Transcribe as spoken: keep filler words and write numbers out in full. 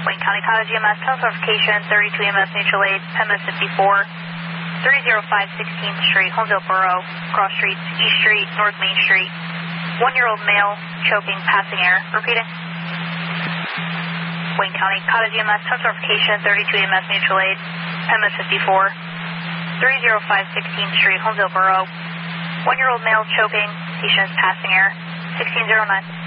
Wayne County Cottage E M S, tow notification, thirty-two E M S mutual aid, Penn fifty-four, three oh five sixteenth Street, Holmesdale Borough, cross streets, East Street, North Main Street. One-year-old male, choking, passing air. Repeating. Wayne County Cottage E M S, tow notification, thirty-two E M S mutual aid, Penn fifty-four, three oh five sixteenth Street, Holmesdale Borough. One-year-old male choking, patient is passing air. sixteen oh nine.